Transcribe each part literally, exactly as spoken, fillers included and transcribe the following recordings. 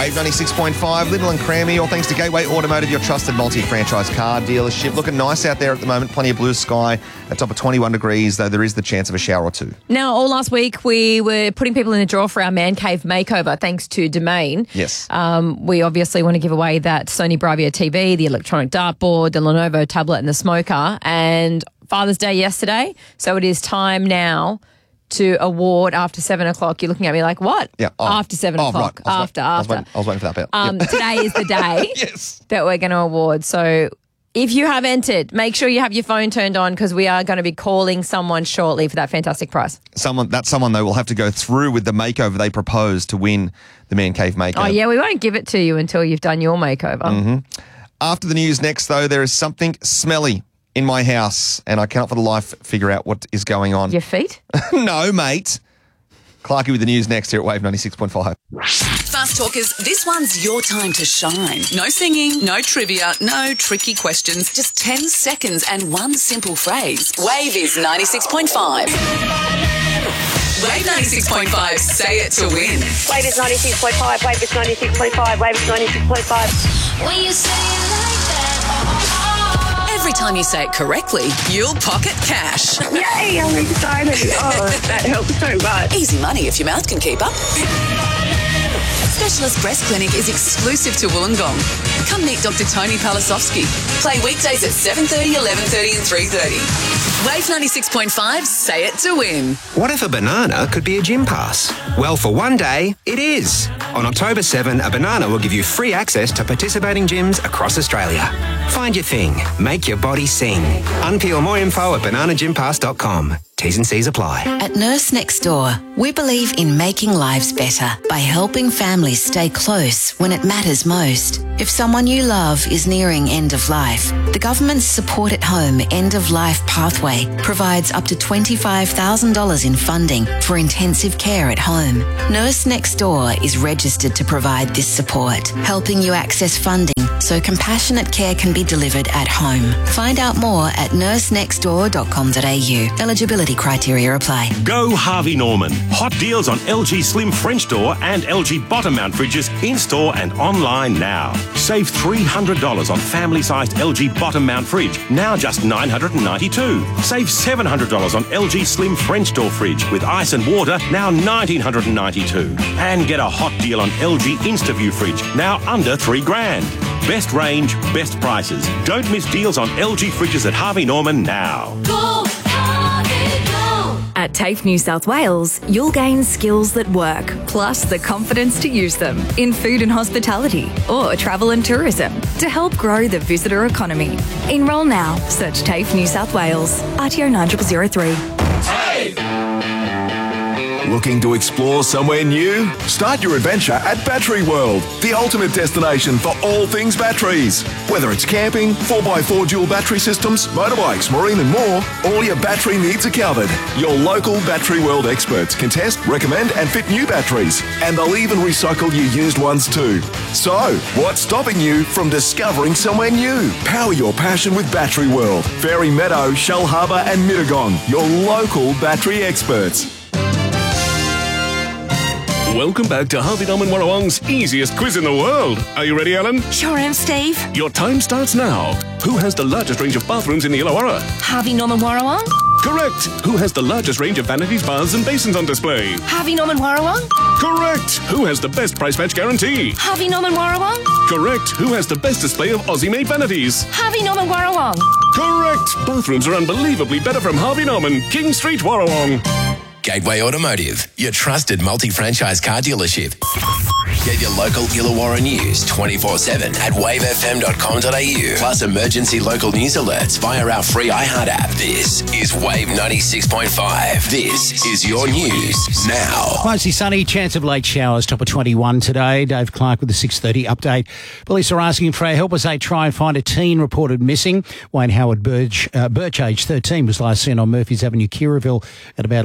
Wave ninety-six point five, Little and Crammy, all thanks to Gateway Automotive, your trusted multi-franchise car dealership. Looking nice out there at the moment, plenty of blue sky, a top of twenty-one degrees, though there is the chance of a shower or two. Now, all last week we were putting people in the draw for our Man Cave makeover, thanks to Domain. Yes. Um, we obviously want to give away that Sony Bravia T V, the electronic dartboard, the Lenovo tablet and the smoker, and Father's Day yesterday, so it is time now to award after seven o'clock. You're looking at me like, what? Yeah. Oh. After seven oh, o'clock. Right. After, waiting, after. I was, waiting, I was waiting for that bit. Um, yep. Today is the day yes. that we're going to award. So if you have entered, make sure you have your phone turned on because we are going to be calling someone shortly for that fantastic prize. Someone, that someone, though, will have to go through with the makeover they propose to win the Man Cave makeover. Oh, yeah, we won't give it to you until you've done your makeover. Mm-hmm. After the news next, though, there is something smelly in my house and I cannot for the life figure out what is going on. Your feet? No, mate. Clarky with the news next here at Wave ninety-six point five. Fast Talkers, this one's your time to shine. No singing, no trivia, no tricky questions, just ten seconds and one simple phrase. Wave is ninety-six point five. Wave ninety-six point five, say it to win. Wave is ninety-six point five, Wave is ninety-six point five, Wave is ninety-six point five. When you say it like that. Every time you say it correctly, you'll pocket cash. Yay, I'm excited. Oh, that helps so much. Easy money if your mouth can keep up. Specialist Breast Clinic is exclusive to Wollongong. Come meet Doctor Tony Palasovsky. Play weekdays at seven thirty, eleven thirty and three thirty. Wave ninety-six point five, say it to win. What if a banana could be a gym pass? Well, for one day, it is. On October seventh, a banana will give you free access to participating gyms across Australia. Find your thing. Make your body sing. Unpeel more info at banana gym pass dot com. T's and C's apply. At Nurse Next Door, we believe in making lives better by helping families stay close when it matters most. If someone you love is nearing end of life, the government's Support at Home End of Life Pathway provides up to twenty-five thousand dollars in funding for intensive care at home. Nurse Next Door is registered to provide this support, helping you access funding so compassionate care can be delivered at home. Find out more at nurse next door dot com dot a u. Eligibility criteria apply. Go Harvey Norman. Hot deals on L G Slim French door and L G bottom mount fridges in-store and online now. Save three hundred dollars on family-sized L G bottom mount fridge, now just nine hundred ninety-two dollars. Save seven hundred dollars on L G Slim French door fridge with ice and water, now one thousand nine hundred ninety-two dollars. And get a hot deal on L G InstaView fridge, now under three grand. Best range, best prices. Don't miss deals on L G fridges at Harvey Norman now. Go, Harvey, go. At TAFE New South Wales, you'll gain skills that work, plus the confidence to use them in food and hospitality or travel and tourism to help grow the visitor economy. Enrol now. Search TAFE New South Wales. R T O nine zero zero three. Looking to explore somewhere new? Start your adventure at Battery World, the ultimate destination for all things batteries. Whether it's camping, four by four dual battery systems, motorbikes, marine and more, all your battery needs are covered. Your local Battery World experts can test, recommend and fit new batteries, and they'll even recycle your used ones too. So, what's stopping you from discovering somewhere new? Power your passion with Battery World. Fairy Meadow, Shell Harbour and Mittagong, your local battery experts. Welcome back to Harvey Norman Warrawong's easiest quiz in the world. Are you ready, Ellen? Sure am, Steve. Your time starts now. Who has the largest range of bathrooms in the Illawarra? Harvey Norman Warrawong. Correct. Who has the largest range of vanities, baths and basins on display? Harvey Norman Warrawong. Correct. Who has the best price match guarantee? Harvey Norman Warrawong. Correct. Who has the best display of Aussie-made vanities? Harvey Norman Warrawong. Correct. Bathrooms are unbelievably better from Harvey Norman, King Street, Warrawong. Gateway Automotive, your trusted multi-franchise car dealership. Get your local Illawarra news twenty-four seven at wave f m dot com dot a u. Plus emergency local news alerts via our free iHeart app. This is Wave ninety-six point five. This is your news now. Mostly sunny, chance of late showers, top of twenty-one today. Dave Clark with the six thirty update. Police are asking for our help as they try and find a teen reported missing. Wayne Howard Birch, uh, Birch, age thirteen, was last seen on Murphy's Avenue, Kirraville at about eleven forty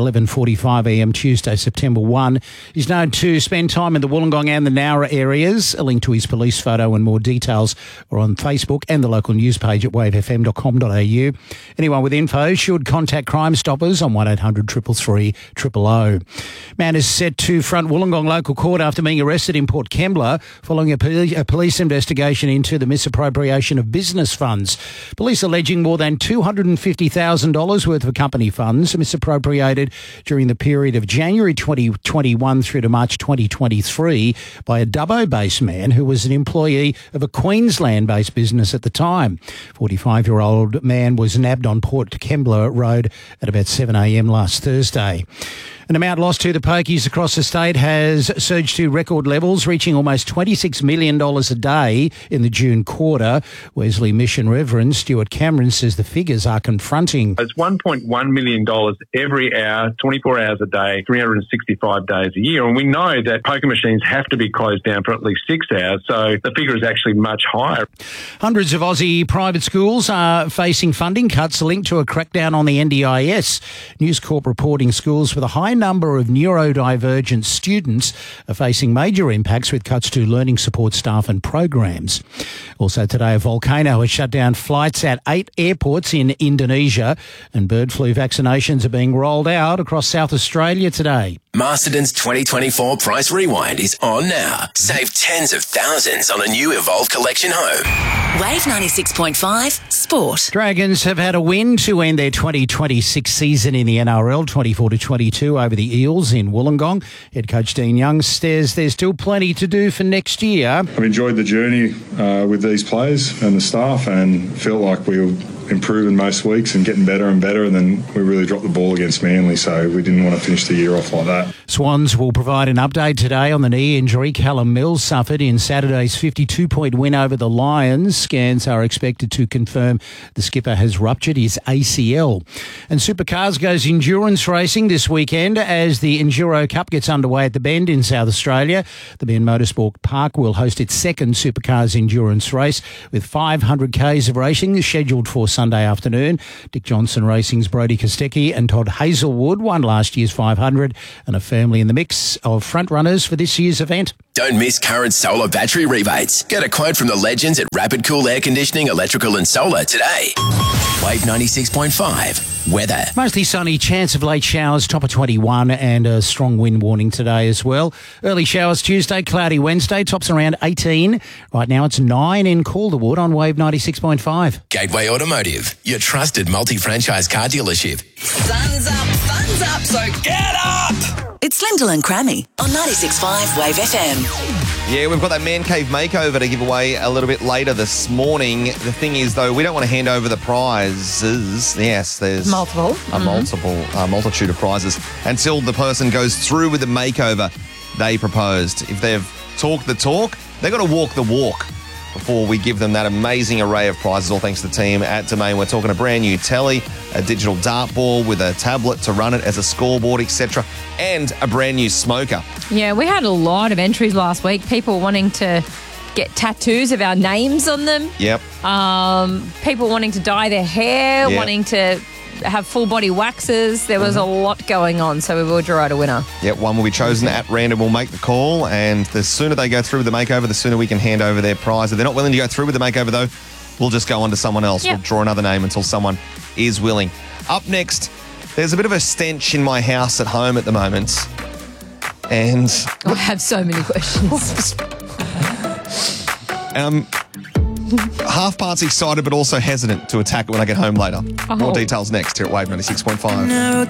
forty-five a m Tuesday, September first. He's known to spend time in the Wollongong and the Nowra areas. A link to his police photo and more details are on Facebook and the local news page at wave f m dot com dot a u. Anyone with info should contact Crime Stoppers on one eight hundred three three three zero zero. Man is set to front Wollongong local court after being arrested in Port Kembla following a, poli- a police investigation into the misappropriation of business funds. Police alleging more than two hundred fifty thousand dollars worth of company funds misappropriated during the period of January twenty twenty-one through to March twenty twenty-three by a Dubbo-based man who was an employee of a Queensland-based business at the time. forty-five-year-old man was nabbed on Port Kembla Road at about seven a m last Thursday. An amount lost to the pokies across the state has surged to record levels, reaching almost twenty-six million dollars a day in the June quarter. Wesley Mission Reverend Stuart Cameron says the figures are confronting. It's one point one million dollars every hour, twenty-four hours a day, three hundred sixty-five days a year. And we know that poker machines have to be closed down for at least six hours, so the figure is actually much higher. Hundreds of Aussie private schools are facing funding cuts linked to a crackdown on the N D I S. News Corp reporting schools with a high number of neurodivergent students are facing major impacts with cuts to learning support staff and programs. Also today, a volcano has shut down flights at eight airports in Indonesia, and bird flu vaccinations are being rolled out across South Australia today. Masterton's twenty twenty-four Price Rewind is on now. Save tens of thousands on a new Evolve Collection home. Wave ninety-six point five Sport. Dragons have had a win to end their twenty twenty-six season in the N R L, twenty-four to twenty-two over the Eels in Wollongong. Head coach Dean Young says there's still plenty to do for next year. I've enjoyed the journey uh, with these players and the staff, and felt like we were improving most weeks and getting better and better, and then we really dropped the ball against Manly, so we didn't want to finish the year off like that. Swans will provide an update today on the knee injury Callum Mills suffered in Saturday's fifty-two point win over the Lions. Scans are expected to confirm the skipper has ruptured his A C L. And Supercars goes endurance racing this weekend as the Enduro Cup gets underway at the Bend in South Australia. The Bend Motorsport Park will host its second Supercars endurance race with five hundred kays of racing scheduled for Sunday afternoon. Dick Johnson Racing's Brodie Kostecki and Todd Hazelwood won last year's five hundred, and a family in the mix of front runners for this year's event. Don't miss current solar battery rebates. Get a quote from the legends at Rapid Cool Air Conditioning, Electrical and Solar today. Wave ninety-six point five. Weather. Mostly sunny, chance of late showers, top of twenty-one, and a strong wind warning today as well. Early showers Tuesday, cloudy Wednesday, tops around eighteen. Right now it's nine in Calderwood on Wave ninety-six point five. Gateway Automotive, your trusted multi-franchise car dealership. Sun's up, fun's up, so get up! It's Lyndall and Crammy on ninety-six point five Wave F M. Yeah, we've got that Man Cave makeover to give away a little bit later this morning. The thing is, though, we don't want to hand over the prizes. Yes, there's multiple, a mm-hmm. multiple, uh, multitude of prizes until the person goes through with the makeover they proposed. If they've talked the talk, they've got to walk the walk before we give them that amazing array of prizes, all thanks to the team at Domain. We're talking a brand new telly, a digital dartboard with a tablet to run it as a scoreboard, et cetera, and a brand new smoker. Yeah, we had a lot of entries last week. People wanting to get tattoos of our names on them. Yep. Um, people wanting to dye their hair, Yep. wanting to have full body waxes. There was a lot going on, so we will draw out a winner. Yep, one will be chosen at random. We'll make the call, and the sooner they go through with the makeover, the sooner we can hand over their prize. If they're not willing to go through with the makeover, though, we'll just go on to someone else. Yep. We'll draw another name until someone is willing. Up next, there's a bit of a stench in my house at home at the moment, and I have so many questions. um, half parts excited, but also hesitant to attack it when I get home later. Oh. More details next here at Wave ninety-six point five.